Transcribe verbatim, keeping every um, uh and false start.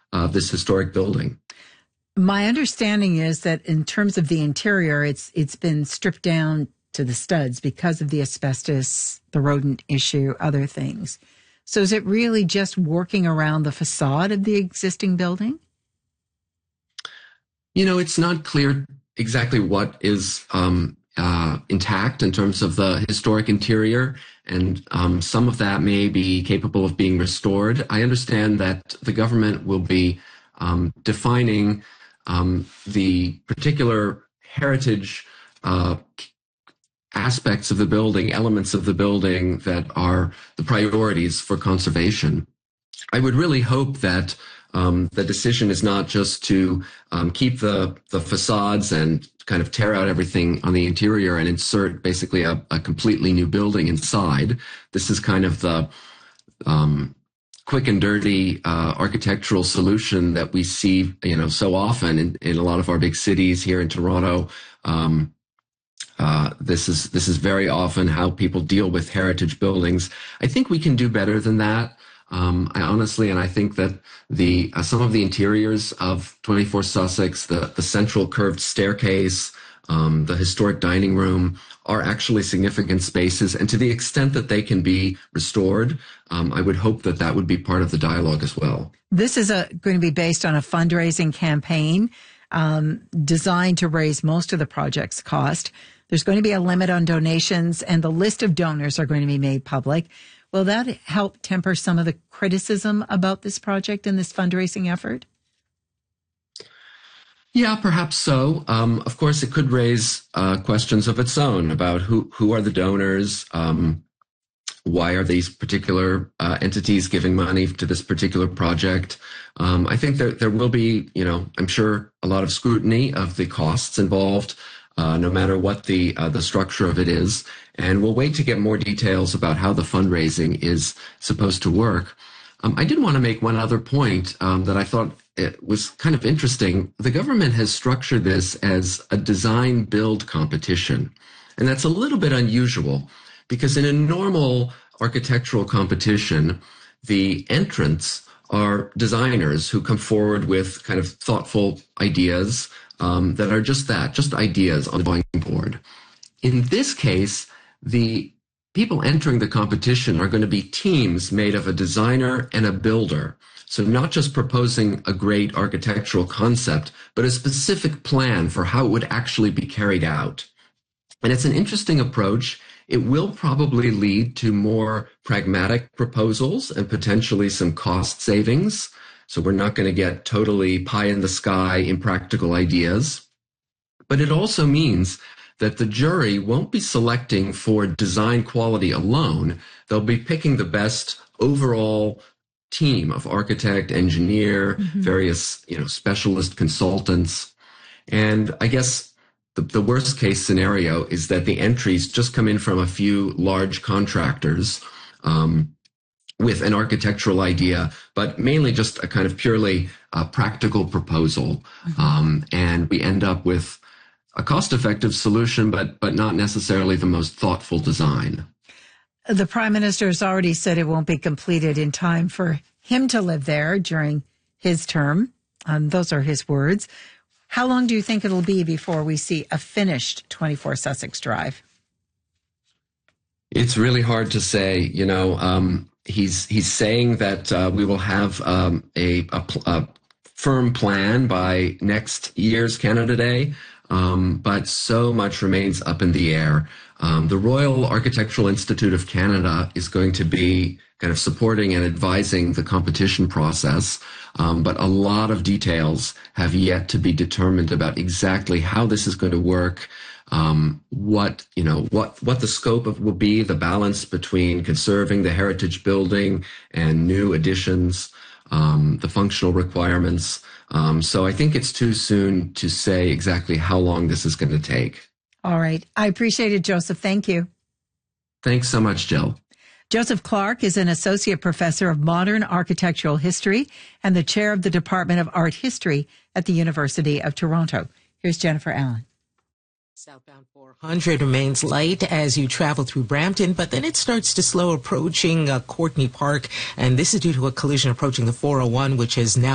of this historic building. My understanding is that in terms of the interior, it's it's been stripped down to the studs because of the asbestos, the rodent issue, other things. So is it really just working around the facade of the existing building? You know, it's not clear exactly what is um, uh, intact in terms of the historic interior, and um, some of that may be capable of being restored. I understand that the government will be um, defining um, the particular heritage uh, aspects of the building, elements of the building that are the priorities for conservation. I would really hope that um, the decision is not just to um, keep the, the facades and kind of tear out everything on the interior and insert basically a, a completely new building inside. This is kind of the um, quick and dirty uh, architectural solution that we see, you know, so often in, in a lot of our big cities here in Toronto. Um, Uh, this is this is very often how people deal with heritage buildings. I think we can do better than that. Um, I honestly, and I think that the uh, some of the interiors of twenty-four Sussex, the the central curved staircase, um, the historic dining room, are actually significant spaces. And to the extent that they can be restored, um, I would hope that that would be part of the dialogue as well. This is a, going to be based on a fundraising campaign um, designed to raise most of the project's cost. There's going to be a limit on donations, and the list of donors are going to be made public. Will that help temper some of the criticism about this project and this fundraising effort? Yeah, perhaps so. Um, of course, it could raise uh, questions of its own about who, who are the donors, um, why are these particular uh, entities giving money to this particular project. Um, I think that there will be, you know, I'm sure a lot of scrutiny of the costs involved. Uh, no matter what the uh, the structure of it is. And we'll wait to get more details about how the fundraising is supposed to work. Um, I did want to make one other point um, that I thought it was kind of interesting. The government has structured this as a design build competition. And that's a little bit unusual because in a normal architectural competition, the entrants are designers who come forward with kind of thoughtful ideas Um, that are just that, just ideas on the drawing board. In this case, the people entering the competition are going to be teams made of a designer and a builder. So not just proposing a great architectural concept, but a specific plan for how it would actually be carried out. And it's an interesting approach. It will probably lead to more pragmatic proposals and potentially some cost savings. So we're not going to get totally pie in the sky, impractical ideas. But it also means that the jury won't be selecting for design quality alone. They'll be picking the best overall team of architect, engineer, mm-hmm. various, you know, specialist consultants. And I guess the, the worst case scenario is that the entries just come in from a few large contractors, um, with an architectural idea, but mainly just a kind of purely uh, practical proposal. Mm-hmm. Um, and we end up with a cost-effective solution, but but not necessarily the most thoughtful design. The Prime Minister has already said it won't be completed in time for him to live there during his term. Um, those are his words. How long do you think it'll be before we see a finished twenty-four Sussex Drive? It's really hard to say, you know, um, He's he's saying that uh, we will have um, a, a, a firm plan by next year's Canada Day, um, but so much remains up in the air. Um, the Royal Architectural Institute of Canada is going to be kind of supporting and advising the competition process, um, but a lot of details have yet to be determined about exactly how this is going to work. Um, what, you know, what, what the scope of will be, the balance between conserving the heritage building and new additions, um, the functional requirements. Um, so I think it's too soon to say exactly how long this is going to take. All right. I appreciate it, Joseph. Thank you. Thanks so much, Jill. Joseph Clark is an associate professor of modern architectural history and the chair of the Department of Art History at the University of Toronto. Here's Jennifer Allen. Southbound four hundred remains light as you travel through Brampton, but then it starts to slow approaching uh, Courtney Park, and this is due to a collision approaching the four oh one, which is now